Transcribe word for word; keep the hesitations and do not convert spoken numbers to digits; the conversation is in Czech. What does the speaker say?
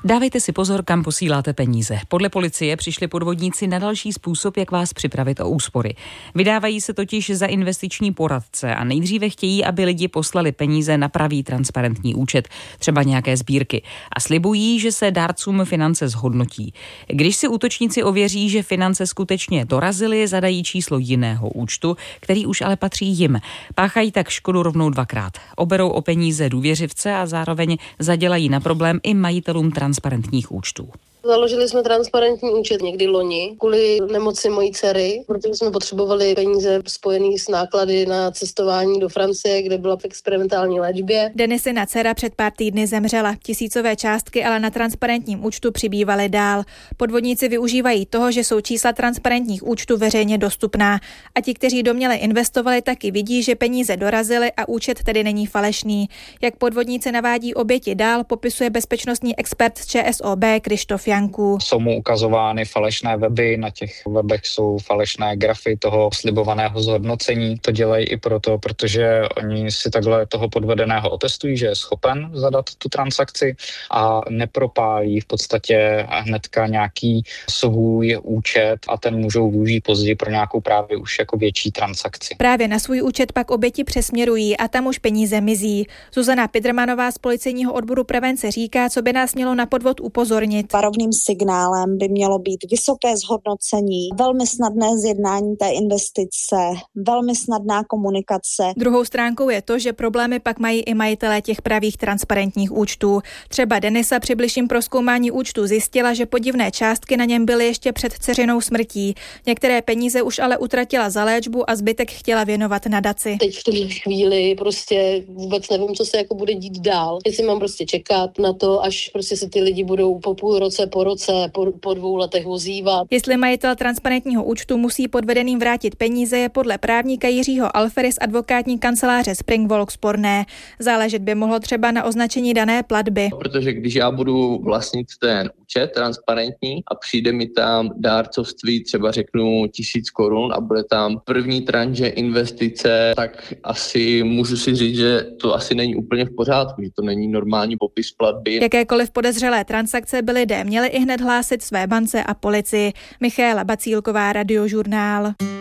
Dávejte si pozor, kam posíláte peníze. Podle policie přišli podvodníci na další způsob, jak vás připravit o úspory. Vydávají se totiž za investiční poradce a nejdříve chtějí, aby lidi poslali peníze na pravý transparentní účet, třeba nějaké sbírky. A slibují, že se dárcům finance zhodnotí. Když si útočníci ověří, že finance skutečně dorazily, zadají číslo jiného účtu, který už ale patří jim. Páchají tak škodu rovnou dvakrát. Oberou o peníze důvěřivce a zároveň zadělají na problém i majitelům transparentních účtů. Založili jsme transparentní účet někdy loni kvůli nemoci mojí dcery, protože jsme potřebovali peníze spojené s náklady na cestování do Francie, kde byla v experimentální léčbě. Denisina dcera před pár týdny zemřela. Tisícové částky ale na transparentním účtu přibývaly dál. Podvodníci využívají toho, že jsou čísla transparentních účtů veřejně dostupná. A ti, kteří domněle investovali, taky vidí, že peníze dorazily a účet tedy není falešný. Jak podvodníci navádí oběti dál, popisuje bezpečnostní expert z ČSOB Krištof Janku. Jsou mu ukazovány falešné weby, na těch webech jsou falešné grafy toho slibovaného zhodnocení. To dělají i proto, protože oni si takhle toho podvedeného otestují, že je schopen zadat tu transakci a nepropálí v podstatě hnedka nějaký svůj účet a ten můžou využít později pro nějakou právě už jako větší transakci. Právě na svůj účet pak oběti přesměrují a tam už peníze mizí. Zuzana Pidrmanová z policejního odboru prevence říká, co by nás mělo na podvod upozornit. Varovným signálem by mělo být vysoké zhodnocení, velmi snadné zjednání té investice, velmi snadná komunikace. Druhou stránkou je to, že problémy pak mají i majitelé těch pravých transparentních účtů. Třeba Denisa při bližším prozkoumání účtu zjistila, že podivné částky na něm byly ještě před dceřinou smrtí. Některé peníze už ale utratila za léčbu a zbytek chtěla věnovat nadaci. Teď v tuhle chvíli prostě vůbec nevím, co se jako bude dít dál. Jestli mám prostě čekat na to, až prostě se ty lidi budou po půl roce, po roce, po, po dvou letech ozývat. Jestli majitel transparentního účtu musí podvedeným vrátit peníze, je podle právníka Jiřího Alfery z advokátní kanceláře Springvolk sporné. Záležet by mohlo třeba na označení dané platby. Protože když já budu vlastnit ten účet transparentní a přijde mi tam dárcovství, třeba řeknu tisíc korun a bude tam první tranže investice, tak asi můžu si říct, že to asi není úplně v pořádku, že to není normální popis platby. Jakékoliv podezřelé transakce by lidé měli i hned hlásit své bance a policii. Michaela Bacílková, Radiožurnál.